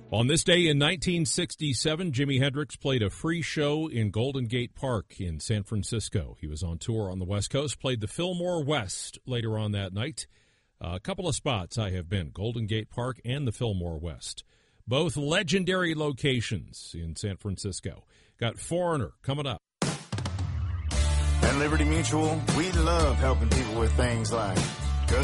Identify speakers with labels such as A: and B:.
A: On this day in 1967, Jimi Hendrix played a free show in Golden Gate Park in San Francisco. He was on tour on the West Coast, played the Fillmore West later on that night. A couple of spots I have been, Golden Gate Park and the Fillmore West. Both legendary locations in San Francisco. Got Foreigner coming up.
B: At Liberty Mutual, we love helping people with things like